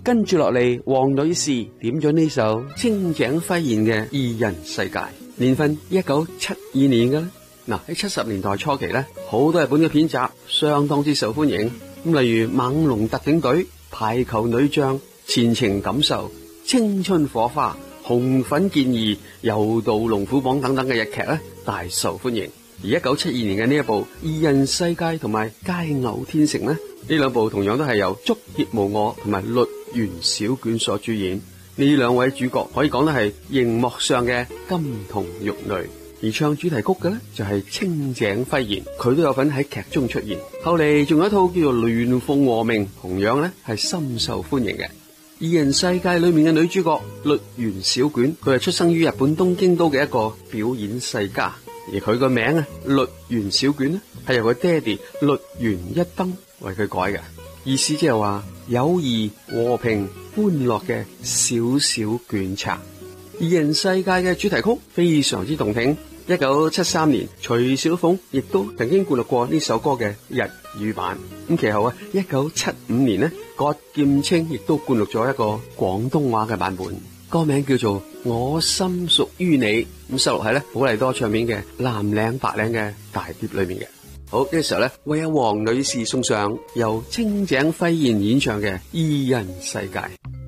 跟住落嚟，黃女士點咗呢首清井輝彥嘅《二人世界》，年份1972年嘅咧。嗱，喺70年代初期咧，好多日本嘅片集相當之受歡迎，咁例如《猛龍特警隊》、《排球女將》、《前程感受》、《青春火花》、《紅粉健兒》、《柔道龍虎榜》等等嘅日劇咧，大受歡迎。而1972年嘅呢一部《二人世界》同埋《街偶天成》呢兩部同樣都係由竹脇無我同埋栗原小卷所主演。呢兩位主角可以講得係熒幕上嘅金童玉女，而唱主題曲嘅呢就係清井輝彥，佢都有份喺劇中出現。後嚟仲有一套叫做《鸞鳳和鳴》，同樣呢係深受歡迎嘅。二人世界裏面嘅女主角栗原小卷，佢係出生於日本東京都嘅一個表演世家。而佢個名啊，栗原小卷咧，係由佢爹哋栗原一登為佢改嘅，意思即係話友誼、和平、歡樂嘅小小卷冊。二人世界嘅主題曲非常之動聽。1973年，徐小鳳亦都曾經灌錄過呢首歌嘅日語版。咁其後啊，1975年呢，葛劍清亦都灌錄咗一個廣東話嘅版本。歌名叫做《我心屬於你》，咁收錄喺咧寶麗多唱片嘅藍領白領嘅大碟裏面嘅。好，呢個時候咧，為阿黃女士送上由清井輝彥演唱嘅《二人世界》。